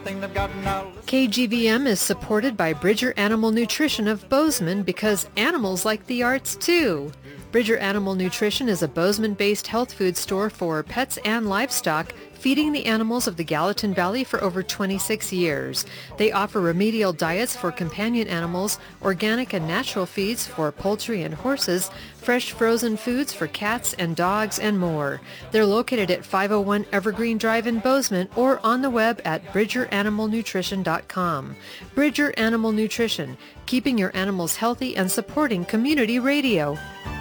KGVM is supported by Bridger Animal Nutrition of Bozeman because animals like the arts too. Bridger Animal Nutrition is a Bozeman-based health food store for pets and livestock, feeding the animals of the Gallatin Valley for over 26 years. They offer remedial diets for companion animals, organic and natural feeds for poultry and horses, fresh frozen foods for cats and dogs, and more. They're located at 501 Evergreen Drive in Bozeman or on the web at bridgeranimalnutrition.com. Bridger Animal Nutrition, keeping your animals healthy and supporting community radio.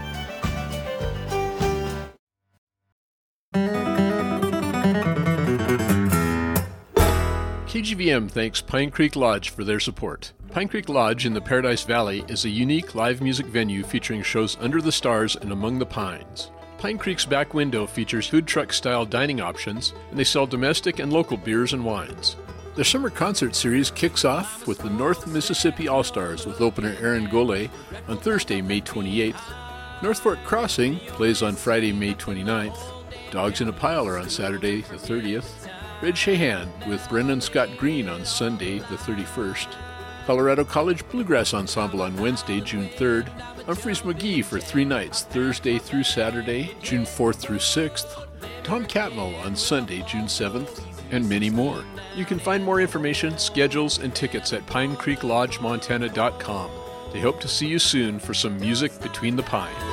KGVM thanks Pine Creek Lodge for their support. Pine Creek Lodge in the Paradise Valley is a unique live music venue featuring shows under the stars and among the pines. Pine Creek's back window features food truck-style dining options, and they sell domestic and local beers and wines. Their summer concert series kicks off with the North Mississippi All-Stars with opener Aaron Gole on Thursday, May 28th. North Fork Crossing plays on Friday, May 29th. Dogs in a Pile are on Saturday, the 30th. Red Shahan with Brennan Scott Green on Sunday, the 31st. Colorado College Bluegrass Ensemble on Wednesday, June 3rd. Humphreys McGee for 3 nights, Thursday through Saturday, June 4th through 6th. Tom Catmull on Sunday, June 7th, and many more. You can find more information, schedules, and tickets at PineCreekLodgeMontana.com. They hope to see you soon for some music between the pines.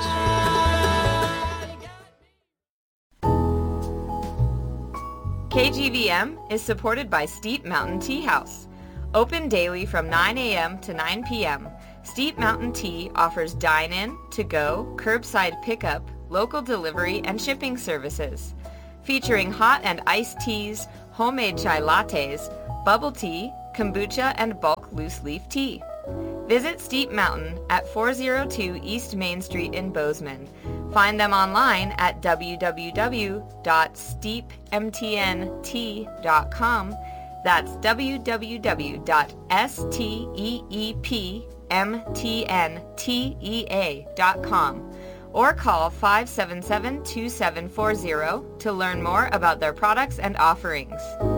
KGVM is supported by Steep Mountain Tea House. Open daily from 9 a.m. to 9 p.m., Steep Mountain Tea offers dine-in, to-go, curbside pickup, local delivery, and shipping services. Featuring hot and iced teas, homemade chai lattes, bubble tea, kombucha, and bulk loose-leaf tea. Visit Steep Mountain at 402 East Main Street in Bozeman. Find them online at www.steepmtnt.com. That's www.steepmtntea.com. Or call 577-2740 to learn more about their products and offerings.